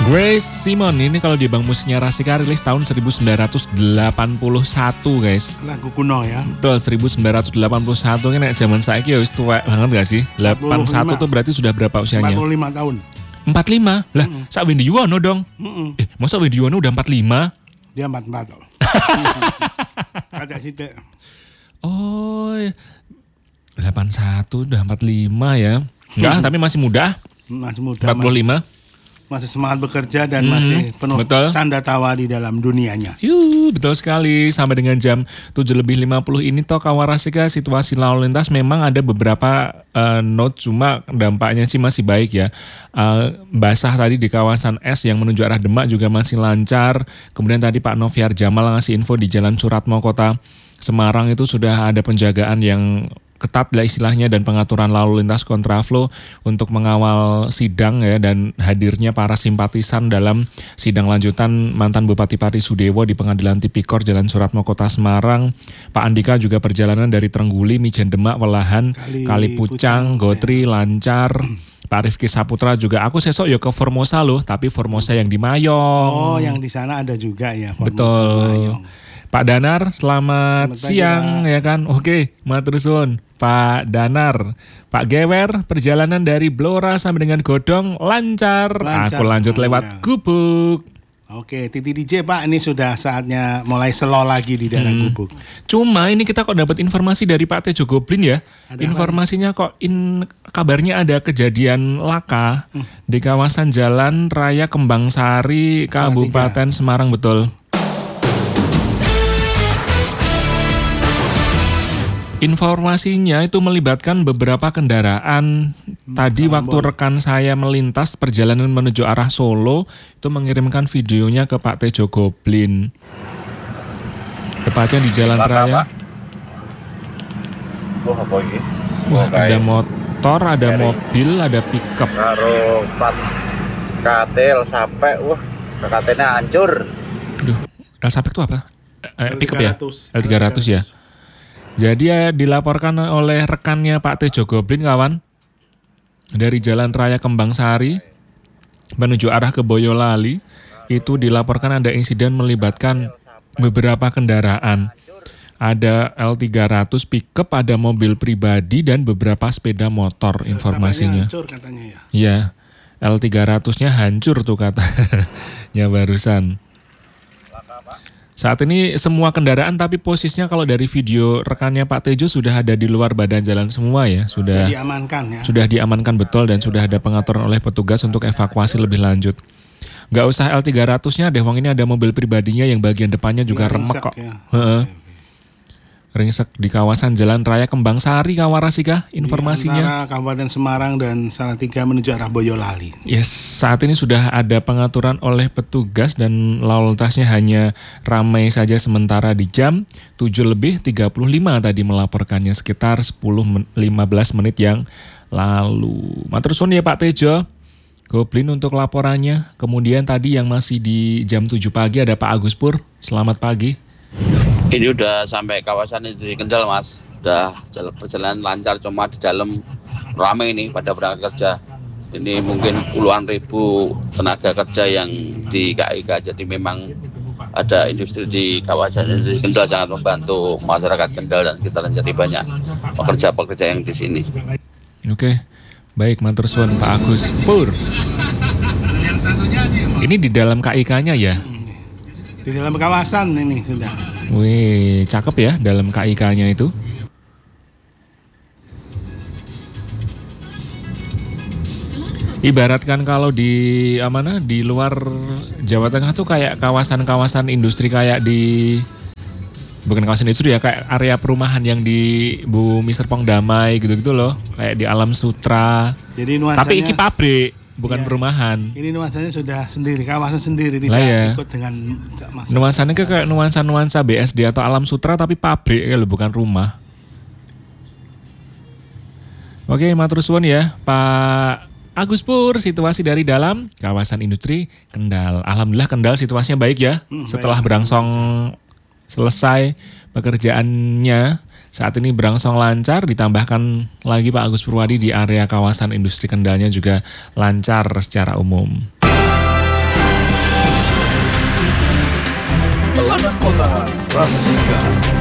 Grace Simon ini kalau di Bang Musiknya Rasika rilis tahun 1981 guys. Lagu kuno ya. Betul, 1981 ini zaman saiki ya wis tuwek banget gak sih? 81 tuh berarti sudah berapa usianya? 45 tahun. 45? Lah, sak Windy Yuwono dong. Masa Windy Yuwono udah 45? Dia 44 kok. Ada sih. Oh, 81 udah 45 ya. Enggak, tapi masih muda. Masih muda. 45. Masih semangat bekerja dan masih penuh tanda tawa di dalam dunianya. Betul sekali. Sampai dengan jam 7:50 ini toh Kawarasika situasi lalu lintas memang ada beberapa note, cuma dampaknya sih masih baik ya. Basah tadi di kawasan S yang menuju arah Demak juga masih lancar. Kemudian tadi Pak Noviar Jamal ngasih info di Jalan Suratmo Kota Semarang itu sudah ada penjagaan yang ketat lah istilahnya dan pengaturan lalu lintas kontraflow untuk mengawal sidang ya dan hadirnya para simpatisan dalam sidang lanjutan mantan Bupati Pati Sudewo di Pengadilan Tipikor Jalan Suratmo Kota Semarang. Pak Andika juga perjalanan dari Trengguli, Mijen Demak, Welahan, Kalipucang, Gotri lancar. Pak Rifki Saputra juga aku sesok ya ke Formosa loh, tapi Formosa yang di Mayong. Oh, yang di sana ada juga ya Formosa. Betul. Mayong. Pak Danar, selamat siang ya kan. Oke, matur suwun. Pak Danar, Pak Gewer, perjalanan dari Blora sampai dengan Godong lancar. Aku lanjut lewat Gubuk. Oke, Titi DJ Pak, ini sudah saatnya mulai slow lagi di daerah Gubuk. Cuma ini kita kok dapat informasi dari Pak Tejo Goblin ya. Informasinya kok kabarnya ada kejadian laka di kawasan Jalan Raya Kembang Sari, Kabupaten Semarang, betul. Informasinya itu melibatkan beberapa kendaraan. Tadi waktu rekan saya melintas perjalanan menuju arah Solo itu mengirimkan videonya ke Pak Tejo Goblin. Tepatnya di Jalan Raya. Apa ini? Wah, ada motor, ada mobil, ada pickup. Karo plat katil sampai katanya hancur. Aduh, sampai itu apa? Pickup ya? L300 ya. Jadi ya dilaporkan oleh rekannya Pak Tejo Goblin kawan dari Jalan Raya Kembang Sari menuju arah ke Boyolali itu dilaporkan ada insiden melibatkan beberapa kendaraan. Ada L300 pickup, ada mobil pribadi dan beberapa sepeda motor informasinya. Hancur katanya ya. Iya, L300-nya hancur tuh katanya barusan. Saat ini semua kendaraan tapi posisinya kalau dari video rekannya Pak Tejo sudah ada di luar badan jalan semua ya. Sudah diamankan ya. Sudah diamankan betul dan sudah ada pengaturan oleh petugas untuk evakuasi lebih lanjut. Nggak usah L300-nya deh, wong ini ada mobil pribadinya yang bagian depannya juga remek kok. Ya. Ringsek di kawasan Jalan Raya Kembang Sari, Kawarasika informasinya. Di antara Kabupaten Semarang dan Salatiga menuju arah Boyolali. Yes, saat ini sudah ada pengaturan oleh petugas dan lalu lintasnya hanya ramai saja sementara di jam 7:35 tadi melaporkannya sekitar 10-15 menit yang lalu. Matur suwun ya Pak Tejo Goblin untuk laporannya. Kemudian tadi yang masih di jam 7 pagi ada Pak Agus Pur. Selamat pagi. Ini udah sampai kawasan itu di Kendal Mas. Udah perjalanan lancar, cuma di dalam ramai ini pada berangkat kerja. Ini mungkin puluhan ribu tenaga kerja yang di KIK. Jadi memang ada industri di kawasan di Kendal sangat membantu masyarakat Kendal dan kita jadi banyak pekerja-pekerja yang di sini. Oke, baik, matur suwun Pak Agus Pur. Ini di dalam KIK-nya ya? Di dalam kawasan ini sudah. Wih, cakep ya dalam KIK-nya itu. Ibaratkan kalau di luar Jawa Tengah tuh kayak kawasan-kawasan industri kayak di bukan kawasan industri ya, kayak area perumahan yang di Bumi Serpong Damai gitu-gitu loh, kayak di Alam Sutra. Jadi nuansanya, tapi iki pabrik, bukan perumahan. Ini nuansanya sudah sendiri, kawasan sendiri, tidak ikut dengan nuansanya kayak nuansa BSD atau Alam Sutra tapi pabrik ya, bukan rumah. Oke, matur suwun ya Pak Agus Pur, situasi dari dalam kawasan industri Kendal. Alhamdulillah Kendal situasinya baik ya. Setelah berangsong selesai pekerjaannya, saat ini berangsong lancar, ditambahkan lagi Pak Agus Purwadi di area kawasan industri Kendalnya juga lancar secara umum. Pelana Kota Rasika.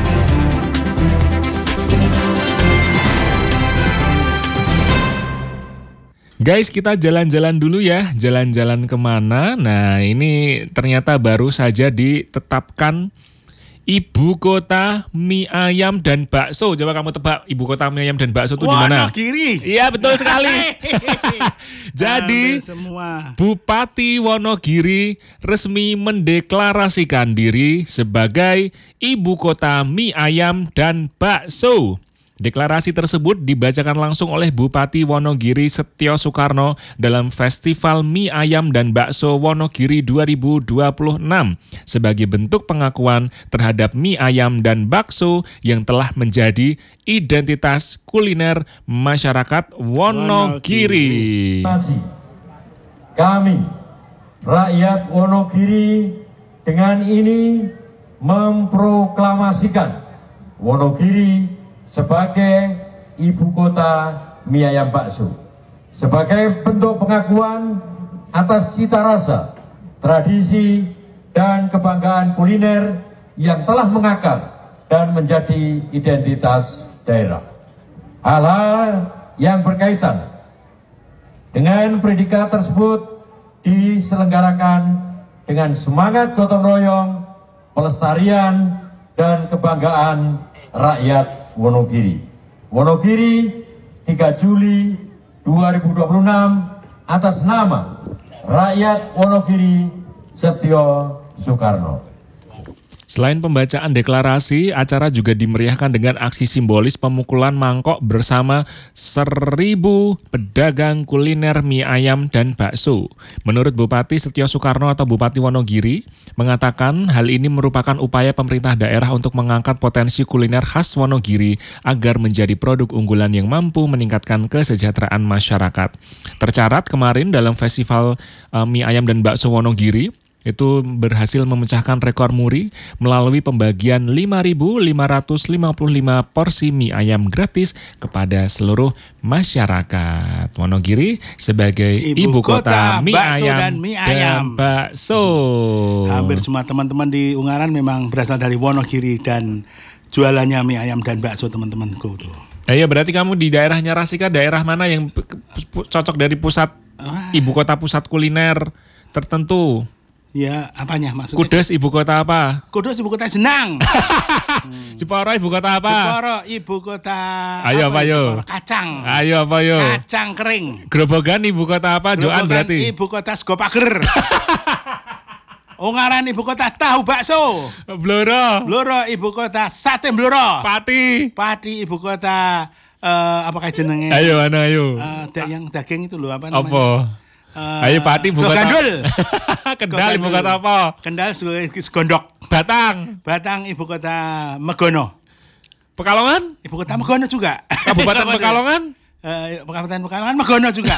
Guys, kita jalan-jalan dulu ya. Jalan-jalan kemana? Nah, ini ternyata baru saja ditetapkan ibu kota mie ayam dan bakso. Coba kamu tebak ibu kota mie ayam dan bakso itu di mana? Wonogiri. Iya, betul sekali. Jadi, Bupati Wonogiri resmi mendeklarasikan diri sebagai ibu kota mie ayam dan bakso. Deklarasi tersebut dibacakan langsung oleh Bupati Wonogiri Setio Soekarno dalam Festival Mie Ayam dan Bakso Wonogiri 2026 sebagai bentuk pengakuan terhadap mie ayam dan bakso yang telah menjadi identitas kuliner masyarakat Wonogiri. Kami, rakyat Wonogiri, dengan ini memproklamasikan Wonogiri sebagai ibu kota mie ayam bakso, sebagai bentuk pengakuan atas cita rasa, tradisi, dan kebanggaan kuliner yang telah mengakar dan menjadi identitas daerah. Hal-hal yang berkaitan dengan predikat tersebut diselenggarakan dengan semangat gotong royong, pelestarian, dan kebanggaan rakyat Wonogiri. Wonogiri 3 Juli 2026 atas nama rakyat Wonogiri Setio Soekarno. Selain pembacaan deklarasi, acara juga dimeriahkan dengan aksi simbolis pemukulan mangkok bersama 1.000 pedagang kuliner mie ayam dan bakso. Menurut Bupati Setio Soekarno atau Bupati Wonogiri, mengatakan hal ini merupakan upaya pemerintah daerah untuk mengangkat potensi kuliner khas Wonogiri agar menjadi produk unggulan yang mampu meningkatkan kesejahteraan masyarakat. Tercatat kemarin dalam Festival Mie Ayam dan Bakso Wonogiri, itu berhasil memecahkan rekor muri melalui pembagian 5.555 porsi mie ayam gratis kepada seluruh masyarakat. Wonogiri sebagai ibu kota mie ayam dan bakso. Hampir semua teman-teman di Ungaran memang berasal dari Wonogiri dan jualannya mie ayam dan bakso teman-temanku tuh. Iya, berarti kamu di daerahnya Rasika, daerah mana yang cocok dari pusat ibu kota pusat kuliner tertentu? Ya, apanya maksudnya? Kudus ibu kota apa? Kudus ibu kota Jenang. Jeporo ibu kota apa? Jeporo ibu kota. Ayo apa yo? Kacang. Ayo apa yo? Kacang kering. Grobogan ibu kota apa? Joan berarti. Ibu kota Sego Pager. Ungaran ibu kota tahu bakso. Blora. Blora ibu kota sate Blora. Pati. Pati ibu kota apakah jenenge? Ayo mana ayo? Yang daging itu loh apa namanya? Apa? Ayo Pati ibu kota. Gandul. Kendal ibu kota apa? Kendal Segondok. Batang. Batang ibu kota Megono. Pekalongan? Ibu kota Megono juga. Kabupaten Pekalongan? Kabupaten Pekalongan Megono juga.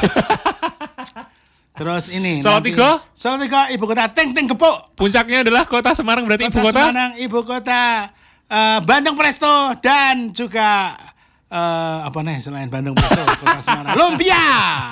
Terus ini Salatiga? Salatiga ibu kota Teng Gepuk. Puncaknya adalah kota Semarang, berarti ibu kota Semarang ibu kota Bandung Presto dan juga apa nih selain Bandung Presto kota Semarang Lumpia.